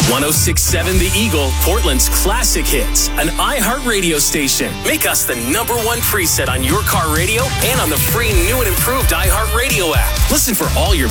1067 The Eagle, Portland's classic hits, an iHeartRadio station. Make us the #1 preset on your car radio and on the free new and improved iHeartRadio app. Listen for all your